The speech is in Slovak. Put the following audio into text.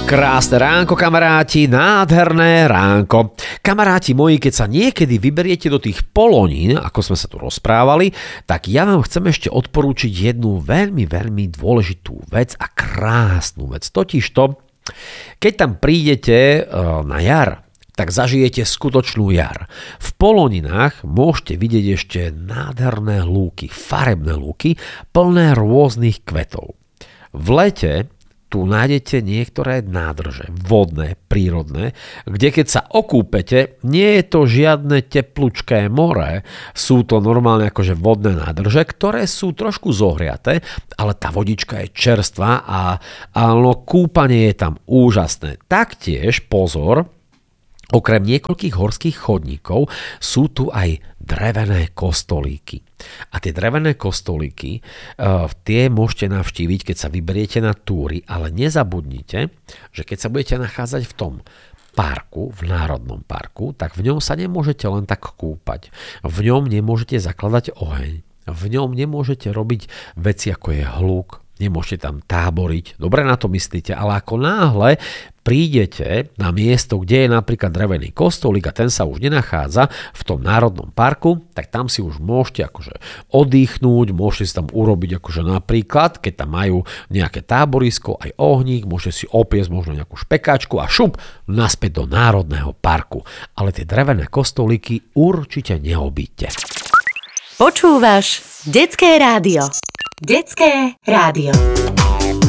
Krásne ránko, kamaráti, nádherné ránko. Kamaráti moji, keď sa niekedy vyberiete do tých Polonín, ako sme sa tu rozprávali, tak ja vám chcem ešte odporúčiť jednu veľmi, veľmi dôležitú vec a krásnu vec. Totižto, keď tam prídete na jar, tak zažijete skutočnú jar. V Poloninách môžete vidieť ešte nádherné lúky, farebné lúky, plné rôznych kvetov. V lete tu nájdete niektoré nádrže, vodné, prírodné, kde keď sa okúpete, nie je to žiadne teplúčké more, sú to normálne akože vodné nádrže, ktoré sú trošku zohriaté, ale tá vodička je čerstvá a kúpanie je tam úžasné. Taktiež, pozor, okrem niekoľkých horských chodníkov sú tu aj drevené kostolíky. A tie drevené kostolíky, tie môžete navštíviť, keď sa vyberiete na túry, ale nezabudnite, že keď sa budete nachádzať v tom parku, v národnom parku, tak v ňom sa nemôžete len tak kúpať. V ňom nemôžete zakladať oheň. V ňom nemôžete robiť veci ako je hluk, nemôžete tam táboriť. Dobre na to myslíte, ale ako náhle prídete na miesto, kde je napríklad drevený kostolík a ten sa už nenachádza v tom národnom parku, tak tam si už môžete akože oddychnúť, môžete si tam urobiť akože napríklad, keď tam majú nejaké táborisko, aj ohník, môžete si opiesť možno nejakú špekáčku a šup naspäť do národného parku. Ale tie drevené kostolíky určite neobíďte. Počúvaš Detské rádio. Detské rádio.